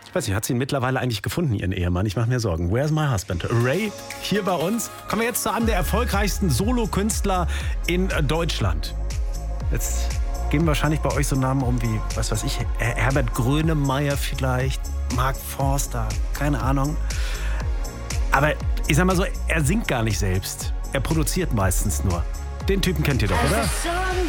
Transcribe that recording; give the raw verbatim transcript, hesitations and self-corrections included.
Ich weiß nicht, hat sie ihn mittlerweile eigentlich gefunden, ihren Ehemann? Ich mache mir Sorgen. Where's my husband? Ray, hier bei uns. Kommen wir jetzt zu einem der erfolgreichsten Solo-Künstler in Deutschland. Jetzt gehen wahrscheinlich bei euch so Namen rum wie, was weiß ich, Herbert Grönemeyer vielleicht, Mark Forster, keine Ahnung. Aber ich sag mal so, er singt gar nicht selbst. Er produziert meistens nur. Den Typen kennt ihr doch, oder?